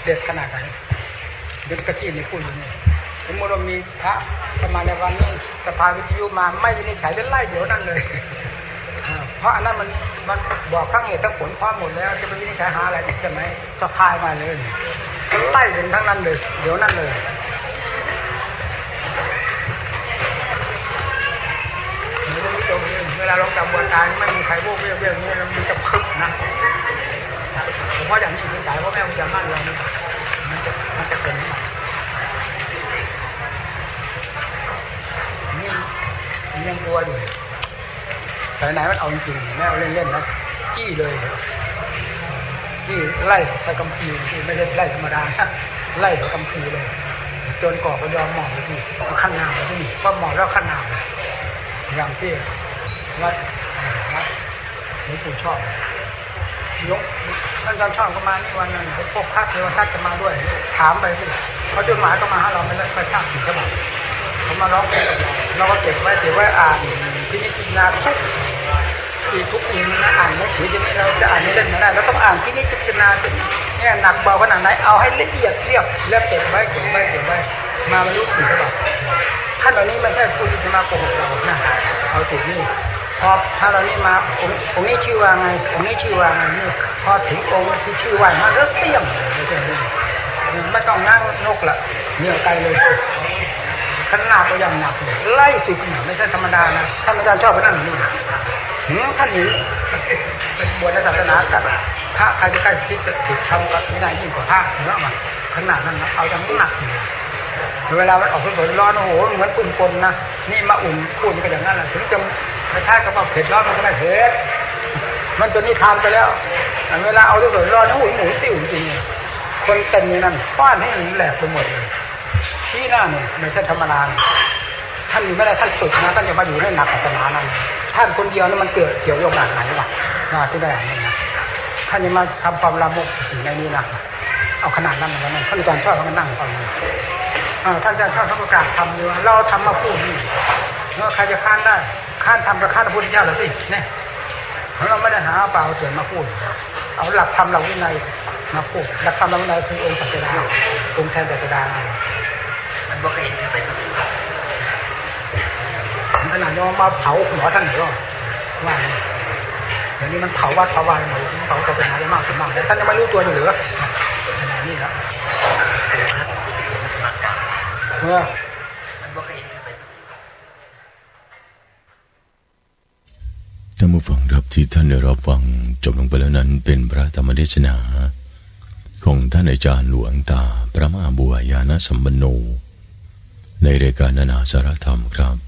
เด็ดขนาดไหนเด็ดกระจี้ในพูดอยู่นี่สมมติว่ามีพระประมาณในวันนี้สภาวิทยุมาไม่วินิจฉัยไล่เดี๋ยวนั้นเลยเพราะอันนั้นมันบอกทั้งเหตุทั้งผลพร้อมหมดแล้วจะไปวินิจฉัยหาอะไรอีกใช่ไหมสภามาเลยไล่เป็นทั้งนั้นเลยเดี๋ยวนั้นเลยเวลาลงจากบนการไม่มีใครโบกเบี้ยวนี่มันจะคึกนะเพราะอย่างนี้ถึงสายพ่อแม่จะมั่นเรามันจะเป็นนี่ยังกลัวอยู่แต่ไหนมันเอาจริงแม่เอาเล่นๆนะจี้เลยจี้ไล่ใส่กำพีไม่ได้ไล่ธรรมดาไล่ใส่กำพีเลยจนก่อก็ยอมหมอบไปที่ขั้นหน้าไปที่พอหมอบแล้วขั้นหน้าอย่างที่วัดหลวงปู่ชอบยกท่านอาจารย์ชอบก็มานี่วันนึงพวกพระเทวทัตจะมาด้วยถามไปสิเขาจดหมายก็มาหาเราไม่ได้ไปทราบถึงฉบับเขามาร้องเพลงเราก็เก็บไว้อ่านพินิจพิจารณาทุกปีนะอ่านหนังสือจะไม่เราจะอ่านไม่เล่นไม่ได้เราต้องอ่านพินิจพิจารณาเนี่ยหนักเบาขนาดไหนเอาให้ละเอียดเรียบแล้วเก็บไว้มาบรรลุถึงฉบับท่านเหล่านี้ไม่ใช่ผู้ที่จะมาโกหกเรานะเอาจุดนี้พอถ้าเรานี่มาองค์นี้ชื่อว่าไงองค์นี้ชื่อว่าไงนี่พอถึงองค์ที่ชื่อว่ามาเลิกเตี้ยมไม่ต้องนั่งนกละเหนื่อยใจเลยขนาดตัวอย่างหนักไล่สิบไม่ใช่ธรรมดานะท่านอาจารย์ชอบไปนั่งนี่ท่านนี้เป็นบวชในศาสนากับพระใครจะใกล้คิดจะติดทำกับไม่ได้ยิ่งกว่าพระเนื้อมาขนาดนั้นนะเอาอย่างหนักเวลามันออกฝนร้อนโอ้โหเหมือนปุ่นปนนะนี่มาอุ่นปุ่นก็อย่างนั้นแหละถึงจะไม่ใช่ก็มาเผ็ดร้อนมันก็ไม่เผ็ดมันตัวนี้ทานไปแล้วเวลาเอาฝนร้อนโอ้โหหมูติ๋วจริงคนเต็มอย่างนั้นฟาดให้แหลกไปหมดเลยที่หน้าเนี่ยไม่ใช่ธรรมดาท่านอยู่ไม่ได้ท่านฝึกนะท่านจะมาอยู่ให้หนักศาสนานั้นท่านคนเดียวนั้นมันเกิดเกี่ยวโยงหนักไหนวะที่ได้อย่างนี้นะท่านจะมาทำความละมุกอยู่ในนี้นะเอาขนาดนั้นแล้วนั่นท่านอาจารย์ชอบเขามานั่งฟังท่านอาจารย์ชอบเขาประกาศทำอยู่เราทำมาพูดนี่แล้วใครจะค้านได้ค้านทำกับค้านพระพุทธเจ้าหรือสิเนี่ยเราไม่ได้หาเปล่าเสือมาพูดเอาหลักธรรมหลักวินัยมาพูดหลักธรรมหลักวินัยคือองค์ศาสดาองค์แทนศาสดามันบอกเองเป็นขนาดยอมมาเผาหัวท่านหรือว่าเดี๋ยวนี้มันเผาวัดเผาวายหมดเผาศาสนาได้มากขึ้นมากแต่ท่านยังไม่รู้ตัวอยู่หรือขนาดนี้ครับท่านผู้ฟังครับที่ท่านได้รับฟังจบลงไปแล้วนั้นเป็นพระธรรมเทศนาของท่านอาจารย์หลวงตาพระมหาบัวยานสัมปันโนในรายการนานาสาระธรรมครับ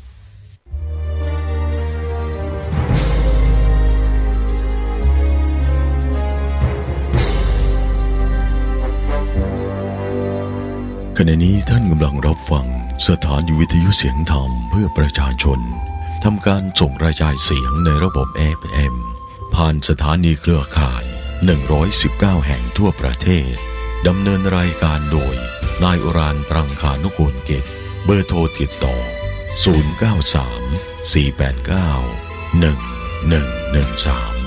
ขณะนี้ท่านกำลังรับฟังสถานีวิทยุเสียงธรรมเพื่อประชาชนทำการส่งรายการเสียงในระบบ FM ผ่านสถานีเครือข่าย119แห่งทั่วประเทศดำเนินรายการโดยนายอุรานปรังคานุกูลกิจเบอร์โทรติดต่อ093 489 1113